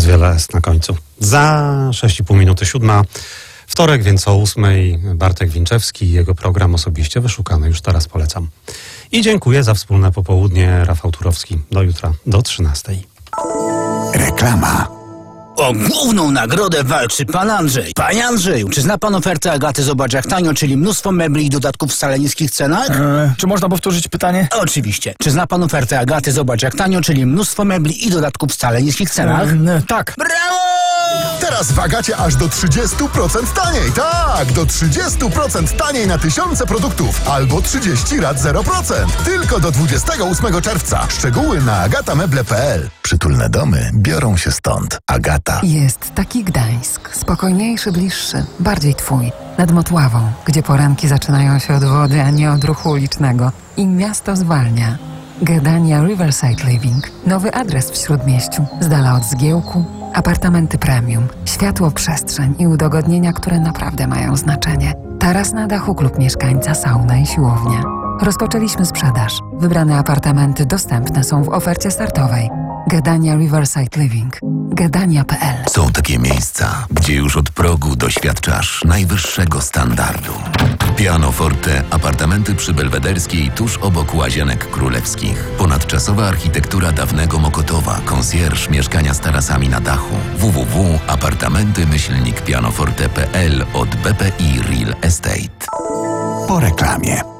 wiele S na końcu. Za 6,5 minuty 7. Wtorek, więc o 8. Bartek Winczewski i jego program Osobiście Wyszukany. Już teraz polecam. I dziękuję za wspólne popołudnie. Rafał Turowski. Do jutra, do 13. Reklama. O główną nagrodę walczy pan Andrzej. Panie Andrzeju, czy zna pan ofertę Agaty Zobacz jak tanio, czyli mnóstwo mebli i dodatków w wcale niskich cenach? Czy można powtórzyć pytanie? Oczywiście. Czy zna pan ofertę Agaty Zobacz jak tanio, czyli mnóstwo mebli i dodatków w wcale niskich cenach? Tak. Brawo! Teraz w Agacie aż do 30% taniej. Tak, do 30% taniej na tysiące produktów. Albo 30 rat 0%. Tylko do 28 czerwca. Szczegóły na agatameble.pl. Przytulne domy biorą się stąd. Agata. Jest taki Gdańsk. Spokojniejszy, bliższy. Bardziej twój. Nad Motławą, gdzie poranki zaczynają się od wody, a nie od ruchu ulicznego. I miasto zwalnia. Gdynia Riverside Living. Nowy adres w Śródmieściu. Z dala od zgiełku. Apartamenty premium. Światło-przestrzeń i udogodnienia, które naprawdę mają znaczenie. Taras na dachu, klub mieszkańca, sauna i siłownia. Rozpoczęliśmy sprzedaż. Wybrane apartamenty dostępne są w ofercie startowej. Gdynia Riverside Living. Gdynia.pl. Są takie miejsca, gdzie już od progu doświadczasz najwyższego standardu. Pianoforte, apartamenty przy Belwederskiej tuż obok Łazienek Królewskich. Ponadczasowa architektura dawnego Mokotowa, konsjerż, mieszkania z tarasami na dachu. www.apartamenty-pianoforte.pl od BPI Real Estate. Po reklamie.